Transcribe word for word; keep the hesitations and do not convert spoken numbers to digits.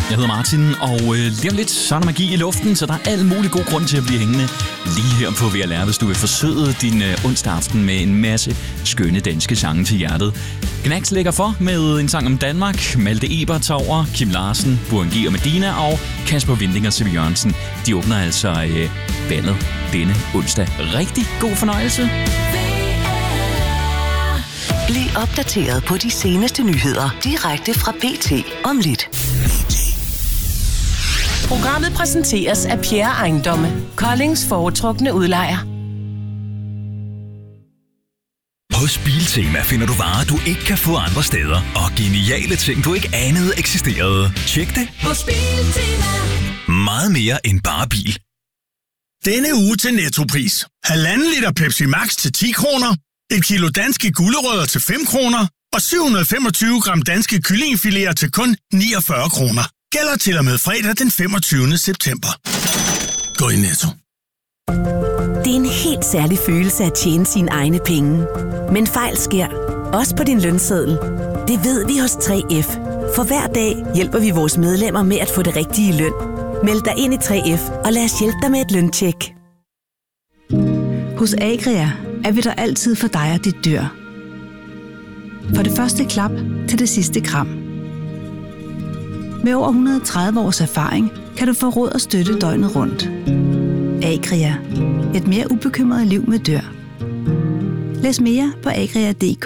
Jeg hedder Martin, og øh, lige om lidt, så er der magi i luften, så der er al mulig god grund til at blive hængende lige her på V L R, hvis du vil forsøde din øh, onsdag aften med en masse skønne danske sange til hjertet. Gnags lægger for med en sang om Danmark, Malte Ebert tager over, Kim Larsen, Burhan G og Medina og Kasper Winding og Siv Jørgensen. De åbner altså øh, bandet denne onsdag. Rigtig god fornøjelse. Bliv opdateret på de seneste nyheder direkte fra B T om lidt. Programmet præsenteres af Pierre Ejendomme, Koldings foretrukne udlejer. Hos Biltema finder du varer, du ikke kan få andre steder, og geniale ting, du ikke anede eksisterede. Tjek det hos Biltema. Meget mere end bare bil. Denne uge til Nettopris. Halvanden liter Pepsi Max til ti kroner, et kilo danske gulerødder til fem kroner og syv hundrede og femogtyve gram danske kyllingefiléer til kun niogfyrre kroner. Gælder til og med fredag den femogtyvende september. Gå i Netto. Det er en helt særlig følelse at tjene sine egne penge. Men fejl sker, også på din lønseddel. Det ved vi hos tre F. For hver dag hjælper vi vores medlemmer med at få det rigtige løn. Meld dig ind i tre F, og lad os hjælpe dig med et løntjek. Hos Agria er vi der altid for dig og dit dyr. For det første klap til det sidste kram. Med over et hundrede og tredive års erfaring kan du få råd og støtte døgnet rundt. Agria. Et mere ubekymret liv med dyr. Læs mere på agria punktum d k.